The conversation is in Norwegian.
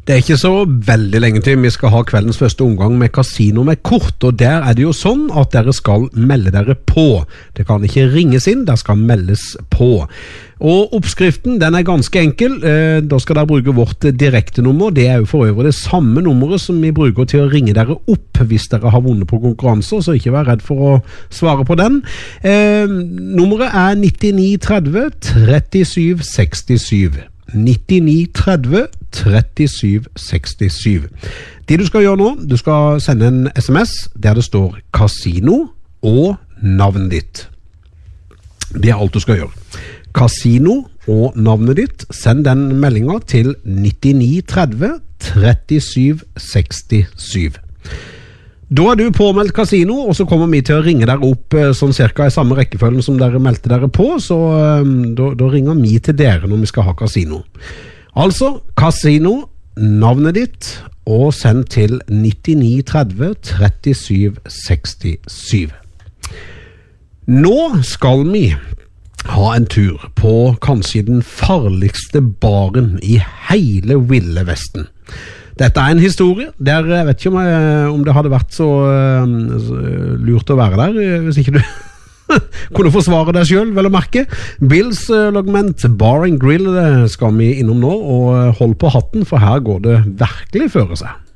Det er ikke så veldig lenge til vi skal ha kveldens første omgang med Casino med kort, og der er det jo sånn at dere skal melde dere på. Det kan ikke ringes inn, det skal meldes på. Og oppskriften, den er ganske enkel. Da skal dere bruke vårt direkte nummer. Det er jo for øvrig det samme nummeret som vi bruker til å ringe dere opp hvis dere har vunnet på konkurranser, så ikke vær redd for å svare på den. Nummeret er 9930 37 67. 9930 37 67. Det du skal gjøre nå, du skal sende en SMS der det står Casino og navnet ditt. Det er alt du skal gjøre. Casino og navnet ditt. Send den meldingen til 9930 37 67. Da er du påmeldt Casino, og så kommer vi til å ringe dere opp sånn cirka i samme rekkefølgen som dere meldte dere på, så da ringer vi til dere når vi skal ha Casino. Altså, Casino, navnet ditt, og send til 9930 37 67. Nå skal vi ha en tur på kanskje den farligste baren i hele Ville Vesten. Dette er en historie der jeg vet ikke om det hadde vært så lurt å være der hvis ikke du kunne forsvare deg selv, vel å merke. Bills Logment Bar and Grill skal vi innom nå, og hold på hatten, for her går det virkelig føre seg.